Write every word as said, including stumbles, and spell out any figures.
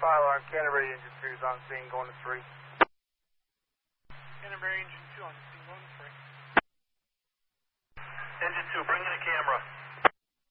Fire alarm, Canterbury engine two is on scene, going to three. Canterbury engine two on scene, going to three. Engine two, bring in a camera.